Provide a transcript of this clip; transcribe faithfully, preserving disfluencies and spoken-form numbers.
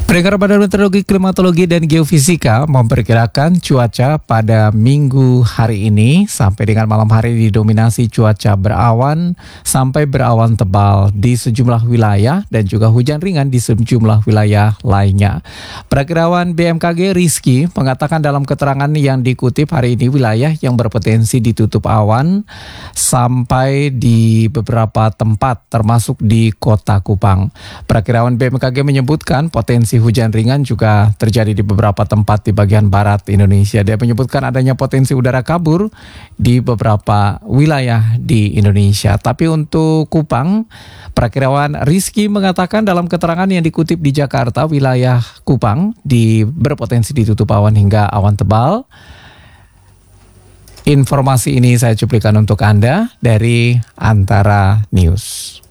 Peringkat Badan Meteorologi, Klimatologi, dan Geofisika memperkirakan cuaca pada minggu hari ini sampai dengan malam hari didominasi cuaca berawan sampai berawan tebal di sejumlah wilayah dan juga hujan ringan di sejumlah wilayah lainnya. Perakirawan B M K G Rizky mengatakan dalam keterangan yang dikutip hari ini wilayah yang berpotensi ditutup awan sampai di beberapa tempat termasuk di Kota Kupang. Perakirawan B M K G menyebutkan potensi hujan ringan juga terjadi di beberapa tempat di bagian barat Indonesia. Dia menyebutkan adanya potensi udara kabur di beberapa wilayah di Indonesia. Tapi untuk Kupang, perakirawan Rizky mengatakan dalam keterangan yang dikutip di Jakarta, wilayah Kupang di berpotensi ditutup awan hingga awan tebal. Informasi ini saya cuplikan untuk Anda dari Antara News.